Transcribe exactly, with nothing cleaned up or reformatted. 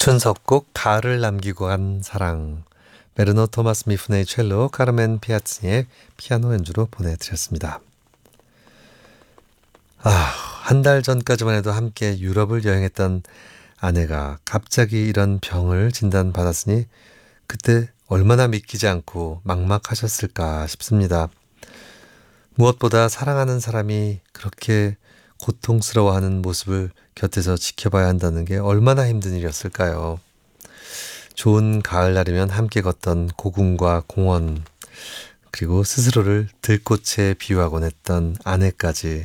춘석곡 가을을 남기고 간 사랑, 베르노 토마스 미프네의 첼로, 카르멘 피아츠니의 피아노 연주로 보내드렸습니다. 아, 한 달 전까지만 해도 함께 유럽을 여행했던 아내가 갑자기 이런 병을 진단받았으니 그때 얼마나 믿기지 않고 막막하셨을까 싶습니다. 무엇보다 사랑하는 사람이 그렇게 고통스러워하는 모습을 곁에서 지켜봐야 한다는 게 얼마나 힘든 일이었을까요? 좋은 가을날이면 함께 걷던 고궁과 공원, 그리고 스스로를 들꽃에 비유하곤 했던 아내까지